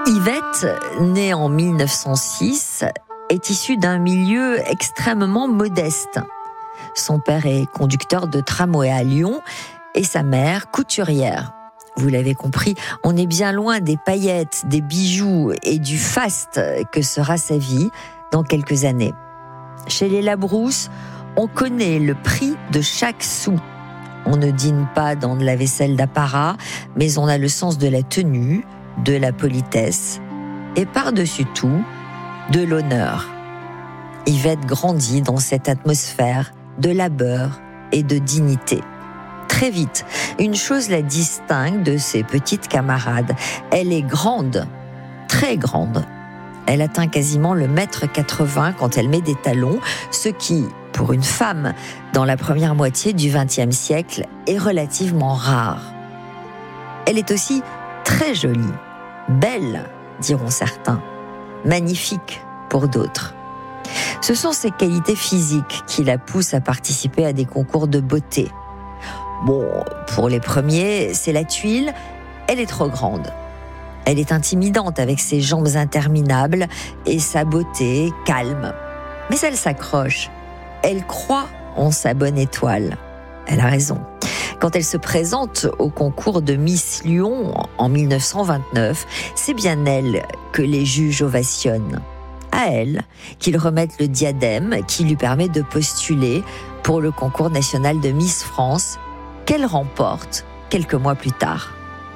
Yvette, née en 1906, est issue d'un milieu extrêmement modeste. Son père est conducteur de tramway à Lyon et sa mère couturière. Vous l'avez compris, on est bien loin des paillettes, des bijoux et du faste que sera sa vie dans quelques années. Chez les Labrousse, on connaît le prix de chaque sou. On ne dîne pas dans de la vaisselle d'apparat, mais on a le sens de la tenue, de la politesse et par-dessus tout, de l'honneur. Yvette grandit dans cette atmosphère de labeur et de dignité. Très vite, une chose la distingue de ses petites camarades. Elle est grande, très grande. Elle atteint quasiment le 1,80 m quand elle met des talons, ce qui, pour une femme, dans la première moitié du XXe siècle, est relativement rare. Elle est aussi très jolie, belle, diront certains, magnifique pour d'autres. Ce sont ses qualités physiques qui la poussent à participer à des concours de beauté. Bon, pour les premiers, c'est la tuile, elle est trop grande. Elle est intimidante avec ses jambes interminables et sa beauté calme. Mais elle s'accroche. Elle croit en sa bonne étoile. Elle a raison. Quand elle se présente au concours de Miss Lyon en 1929, c'est bien elle que les juges ovationnent. À elle qu'ils remettent le diadème qui lui permet de postuler pour le concours national de Miss France, qu'elle remporte quelques mois plus tard.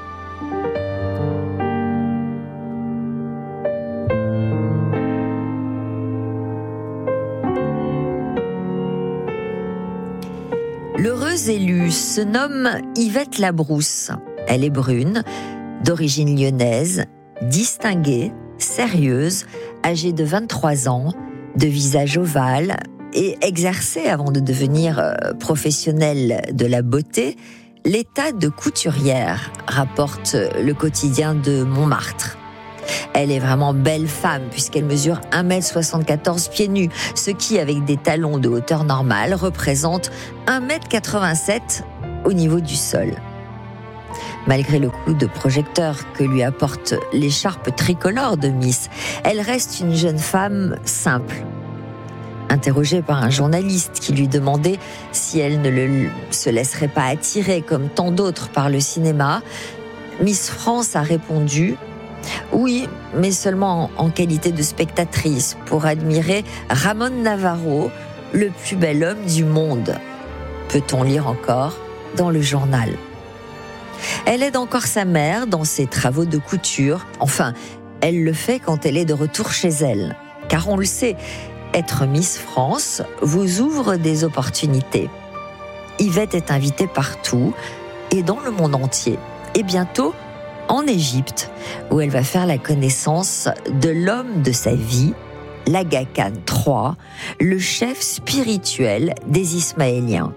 L'heureuse élue se nomme Yvette Labrousse. Elle est brune, d'origine lyonnaise, distinguée, sérieuse, âgée de 23 ans, de visage ovale et exerçait, avant de devenir professionnelle de la beauté, l'état de couturière, rapporte le quotidien de Montmartre. Elle est vraiment belle femme puisqu'elle mesure 1,74 m pieds nus, ce qui, avec des talons de hauteur normale, représente 1,87 m au niveau du sol. Malgré le coup de projecteur que lui apporte l'écharpe tricolore de Miss, elle reste une jeune femme simple. Interrogée par un journaliste qui lui demandait si elle ne se laisserait pas attirer comme tant d'autres par le cinéma, Miss France a répondu « Oui, mais seulement en qualité de spectatrice, pour admirer Ramon Navarro, le plus bel homme du monde », peut-on lire encore dans le journal. Elle aide encore sa mère dans ses travaux de couture. Enfin, elle le fait quand elle est de retour chez elle. Car on le sait, être Miss France vous ouvre des opportunités. Yvette est invitée partout et dans le monde entier. Et bientôt, en Égypte, où elle va faire la connaissance de l'homme de sa vie, l'Aga Khan III, le chef spirituel des Ismaéliens.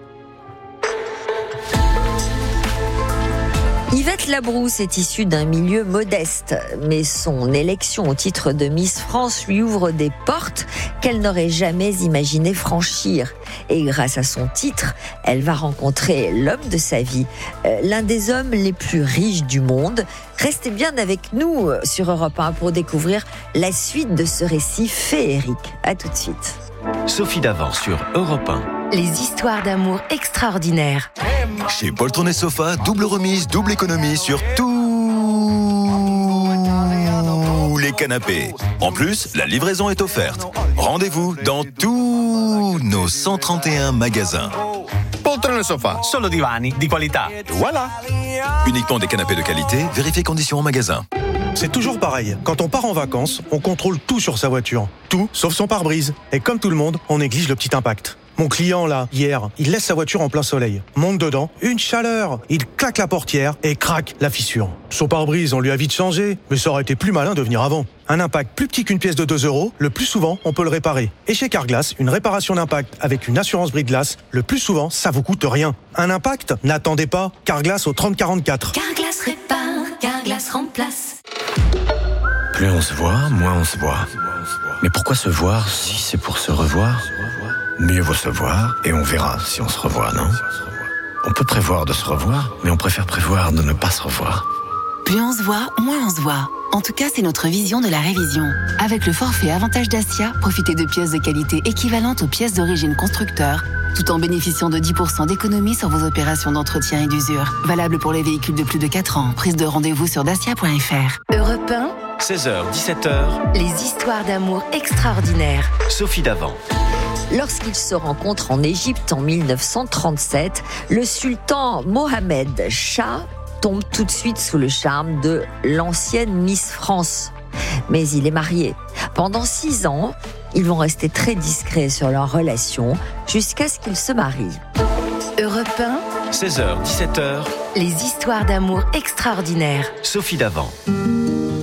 Yvette Labrousse est issue d'un milieu modeste, mais son élection au titre de Miss France lui ouvre des portes qu'elle n'aurait jamais imaginé franchir. Et grâce à son titre, elle va rencontrer l'homme de sa vie, l'un des hommes les plus riches du monde. Restez bien avec nous sur Europe 1 pour découvrir la suite de ce récit féerique. À tout de suite. Sophie Davant sur Europe 1. Les histoires d'amour extraordinaires. Chez Poltron & Sofa, double remise, double économie sur tous les canapés. En plus, la livraison est offerte. Rendez-vous dans tous nos 131 magasins. Poltron & Sofa, Solo divani di qualità. voilà. Uniquement des canapés de qualité, vérifiez conditions en magasin. C'est toujours pareil. Quand on part en vacances, on contrôle tout sur sa voiture. Tout, sauf son pare-brise. Et comme tout le monde, on néglige le petit impact. Mon client, là, hier, il laisse sa voiture en plein soleil. Monte dedans, une chaleur. Il claque la portière et craque la fissure. Son pare-brise, on lui a vite changé, mais ça aurait été plus malin de venir avant. Un impact plus petit qu'une pièce de 2 €, le plus souvent, on peut le réparer. Et chez Carglass, une réparation d'impact avec une assurance brise-glace, le plus souvent, ça vous coûte rien. Un impact? N'attendez pas. Carglass au 3044. Carglass répare, Carglass remplace. Plus on se voit, moins on se voit. Mais pourquoi se voir si c'est pour se revoir ? Mieux vaut se voir et on verra si on se revoit, non ? On peut prévoir de se revoir, mais on préfère prévoir de ne pas se revoir. Plus on se voit, moins on se voit. En tout cas, c'est notre vision de la révision. Avec le forfait Avantage Dacia, profitez de pièces de qualité équivalentes aux pièces d'origine constructeur, tout en bénéficiant de 10% d'économie sur vos opérations d'entretien et d'usure. Valable pour les véhicules de plus de 4 ans. Prise de rendez-vous sur dacia.fr. Europe 1, 16h, 17h, les histoires d'amour extraordinaires. Sophie Davant. Lorsqu'ils se rencontrent en Égypte en 1937, le sultan Mohamed Shah tombe tout de suite sous le charme de l'ancienne Miss France. Mais il est marié. Pendant 6 ans, ils vont rester très discrets sur leur relation jusqu'à ce qu'ils se marient. Europe 1, 16h, 17h, les histoires d'amour extraordinaires. Sophie Davant.